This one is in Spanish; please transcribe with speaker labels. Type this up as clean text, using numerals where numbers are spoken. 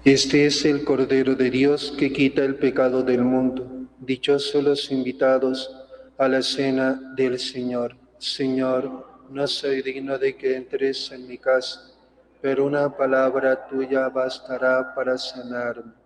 Speaker 1: Este es el Cordero de Dios que quita el pecado del mundo. Dichosos los invitados a la cena del Señor. Señor, no soy digno de que entres en mi casa, pero una palabra tuya bastará para sanarme.